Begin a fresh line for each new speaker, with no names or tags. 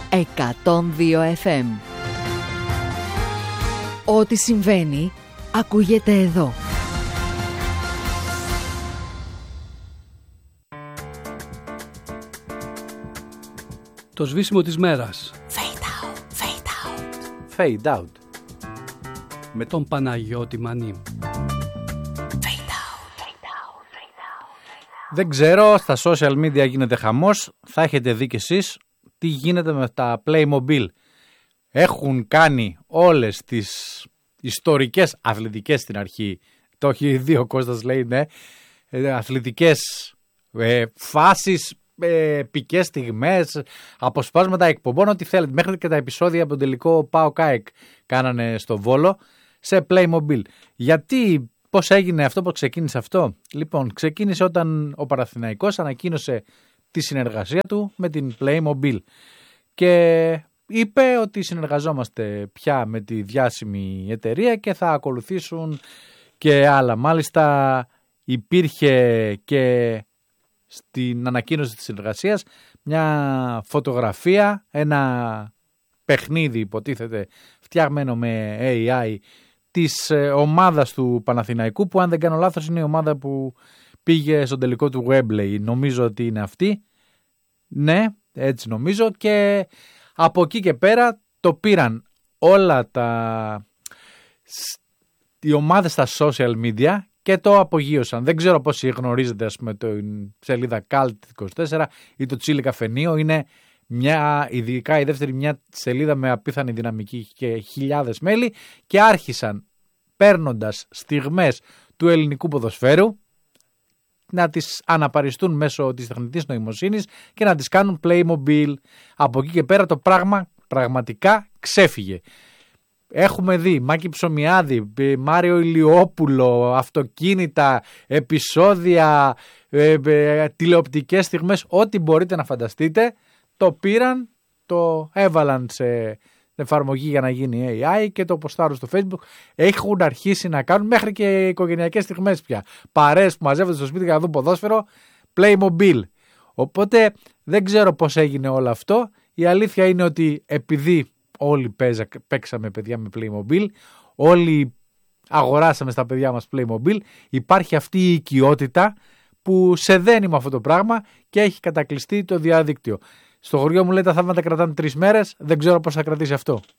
102 FM. Ό,τι συμβαίνει ακούγεται εδώ.
Το σβήσιμο της μέρας.
Fade out, fade out.
Fade out.
Με τον Παναγιώτη Μανί.
Δεν ξέρω, στα social media γίνεται χαμός. Θα έχετε δει κι εσείς τι γίνεται με τα Playmobil. Έχουν κάνει όλες τις ιστορικές αθλητικές στην αρχή. Το έχει δει ο Κώστας, λέει, ναι. Αθλητικές φάσεις, επικές στιγμές, αποσπάσματα εκπομπών, ό,τι θέλετε. Μέχρι και τα επεισόδια από τον τελικό ΠΑΟΚ ΑΕΚ κάνανε στο Βόλο σε Playmobil. Γιατί, πώς έγινε αυτό, πώς ξεκίνησε αυτό? Λοιπόν, ξεκίνησε όταν ο Παναθηναϊκός ανακοίνωσε τη συνεργασία του με την Playmobil και είπε ότι συνεργαζόμαστε πια με τη διάσημη εταιρεία και θα ακολουθήσουν και άλλα. Μάλιστα υπήρχε και στην ανακοίνωση της συνεργασίας μια φωτογραφία, ένα παιχνίδι υποτίθεται φτιαγμένο με AI της ομάδας του Παναθηναϊκού, που αν δεν κάνω λάθος είναι η ομάδα που πήγε στον τελικό του Wembley. Νομίζω ότι είναι αυτή. Ναι, έτσι νομίζω. Και από εκεί και πέρα το πήραν όλα οι ομάδες στα social media και το απογείωσαν. Δεν ξέρω πόσοι γνωρίζετε, ας πούμε, την σελίδα Cult24 ή το Τσίλι Καφενείο. Είναι ειδικά η δεύτερη, μια σελίδα με απίθανη δυναμική και χιλιάδες μέλη, και άρχισαν παίρνοντας στιγμές του ελληνικού ποδοσφαίρου να τις αναπαριστούν μέσω της τεχνητής νοημοσύνης και να τις κάνουν Playmobil. Από εκεί και πέρα το πράγμα πραγματικά ξέφυγε. Έχουμε δει Μάκη Ψωμιάδη, Μάριο Ηλιόπουλο, αυτοκίνητα, επεισόδια, τηλεοπτικές στιγμές, ό,τι μπορείτε να φανταστείτε, το πήραν, το έβαλαν σε εφαρμογή για να γίνει AI και το ποστάρουν στο Facebook. Έχουν αρχίσει να κάνουν μέχρι και οικογενειακές στιγμές πια. Παρέες που μαζεύονται στο σπίτι για να δουν ποδόσφαιρο, Playmobil. Οπότε δεν ξέρω πώς έγινε όλο αυτό. Η αλήθεια είναι ότι επειδή όλοι παίξαμε παιδιά με Playmobil, όλοι αγοράσαμε στα παιδιά μας Playmobil, υπάρχει αυτή η οικειότητα που σε δένει με αυτό το πράγμα και έχει κατακλειστεί το διαδίκτυο. Στο χωριό μου λέει τα θαύματα κρατάνε 3 μέρες, δεν ξέρω πώς θα κρατήσει αυτό.